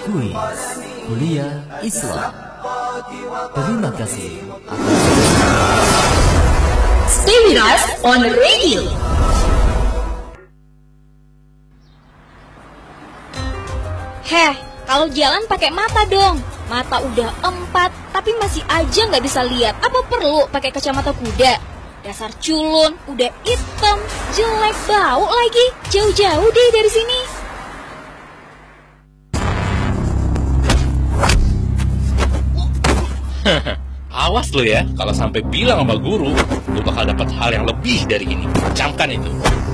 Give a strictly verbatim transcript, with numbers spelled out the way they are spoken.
Kuis Kuliah Islam. Terima kasih atas Stay with us on the radio. Heh, kalau jalan pakai mata dong. Mata udah empat, tapi masih aja nggak bisa lihat. Apa perlu pakai kacamata kuda? Dasar culun, udah hitam, jelek, bau lagi. Jauh-jauh deh dari sini. Awas lo ya, kalau sampai bilang sama guru, lo bakal dapat hal yang lebih dari ini. Camkan itu.